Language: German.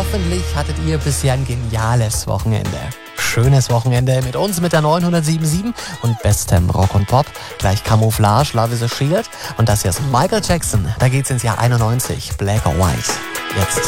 Hoffentlich hattet ihr bisher ein geniales Wochenende. Schönes Wochenende mit uns, mit der 907 und bestem Rock und Pop. Gleich Camouflage, Love is a Shield. Und das hier ist Michael Jackson. Da geht's ins Jahr 91. Black or White. Jetzt.